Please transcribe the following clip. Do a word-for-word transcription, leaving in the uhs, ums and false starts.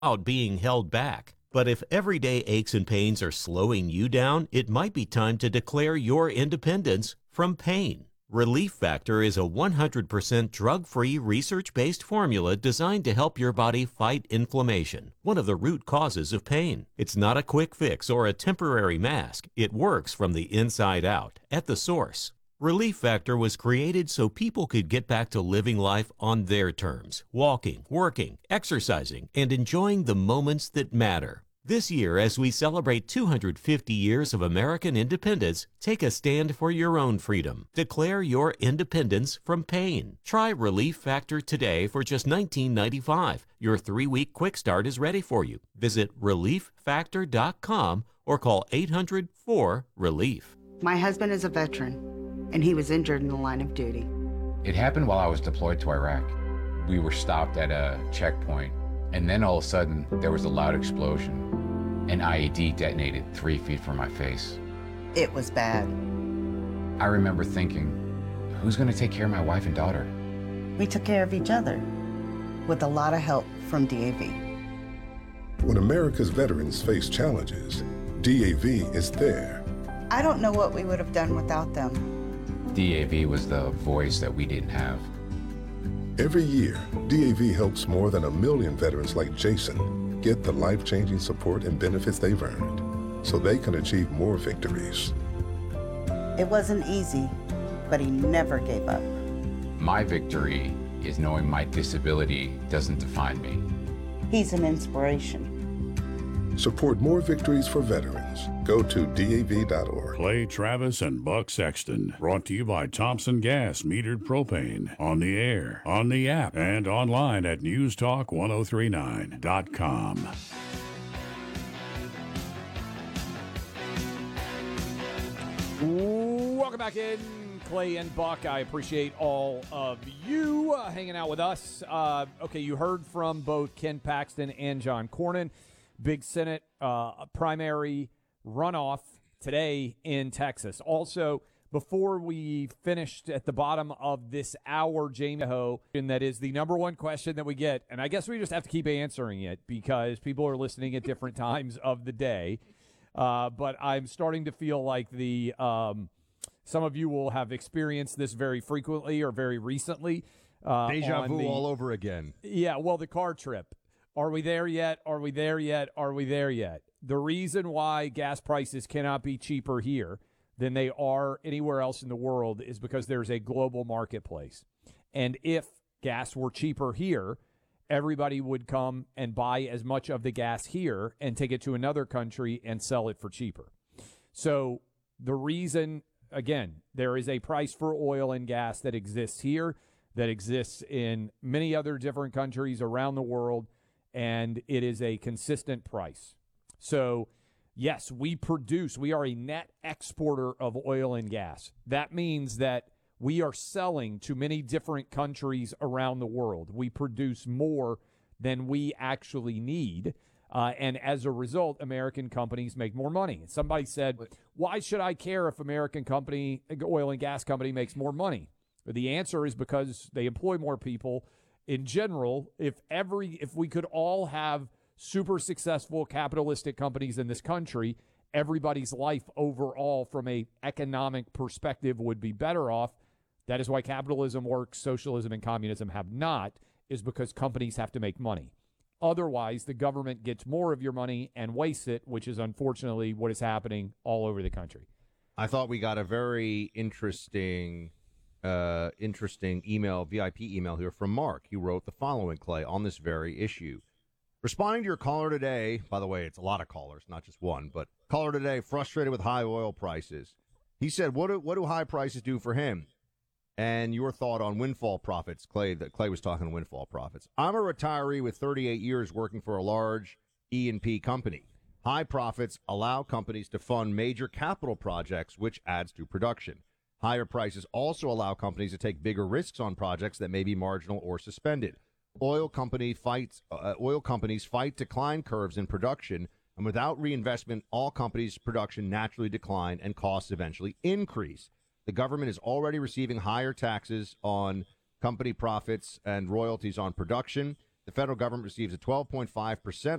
out being held back. But if everyday aches and pains are slowing you down, it might be time to declare your independence from pain. Relief Factor is a one hundred percent drug-free, research-based formula designed to help your body fight inflammation, one of the root causes of pain. It's not a quick fix or a temporary mask. It works from the inside out, at the source. Relief Factor was created so people could get back to living life on their terms, walking, working, exercising, and enjoying the moments that matter. This year, as we celebrate two hundred fifty years of American independence, take a stand for your own freedom. Declare your independence from pain. Try Relief Factor today for just nineteen ninety-five dollars. Your three-week quick start is ready for you. Visit relief factor dot com or call eight hundred four relief. My husband is a veteran, and he was injured in the line of duty. It happened while I was deployed to Iraq. We were stopped at a checkpoint, and then all of a sudden, there was a loud explosion. An I E D detonated three feet from my face. It was bad. I remember thinking, who's gonna take care of my wife and daughter? We took care of each other, with a lot of help from D A V. When America's veterans face challenges, D A V is there. I don't know what we would have done without them. D A V was the voice that we didn't have. Every year, D A V helps more than a million veterans like Jason get the life-changing support and benefits they've earned so they can achieve more victories. It wasn't easy, but he never gave up. My victory is knowing my disability doesn't define me. He's an inspiration. Support more victories for veterans. Go to D A V dot org. Clay Travis and Buck Sexton. Brought to you by Thompson Gas Metered Propane. On the air, on the app, and online at news talk ten thirty-nine dot com. Welcome back in, Clay and Buck. I appreciate all of you uh, hanging out with us. Uh, okay, you heard from both Ken Paxton and John Cornyn. Big Senate uh, primary runoff today in Texas. Also, before we finished at the bottom of this hour, Jamie Ho, and that is the number one question that we get, and I guess we just have to keep answering it because people are listening at different times of the day. Uh, but I'm starting to feel like the um, some of you will have experienced this very frequently or very recently. Uh, Deja vu the, all over again. Yeah, well, the car trip. Are we there yet? Are we there yet? Are we there yet? The reason why gas prices cannot be cheaper here than they are anywhere else in the world is because there's a global marketplace. And if gas were cheaper here, everybody would come and buy as much of the gas here and take it to another country and sell it for cheaper. So the reason, again, there is a price for oil and gas that exists here, that exists in many other different countries around the world, and it is a consistent price. So, yes, we produce, we are a net exporter of oil and gas. That means that we are selling to many different countries around the world. We produce more than we actually need. Uh, and as a result, American companies make more money. Somebody said, why should I care if American company, oil and gas company makes more money? The answer is because they employ more people. In general, if every if we could all have super successful capitalistic companies in this country, everybody's life overall from a economic perspective would be better off. That is why capitalism works, socialism and communism have not, is because companies have to make money. Otherwise, the government gets more of your money and wastes it, which is unfortunately what is happening all over the country. I thought we got a very interesting Uh, interesting email, V I P email here from Mark. He wrote the following, Clay, on this very issue. Responding to your caller today, by the way, it's a lot of callers, not just one, but caller today frustrated with high oil prices. He said, what do, what do high prices do for him? And your thought on windfall profits, Clay, that Clay was talking windfall profits. I'm a retiree with thirty-eight years working for a large E and P company. High profits allow companies to fund major capital projects, which adds to production. Higher prices also allow companies to take bigger risks on projects that may be marginal or suspended. Oil company fights, uh, oil companies fight decline curves in production, and without reinvestment, all companies' production naturally decline and costs eventually increase. The government is already receiving higher taxes on company profits and royalties on production. The the federal government receives a twelve point five percent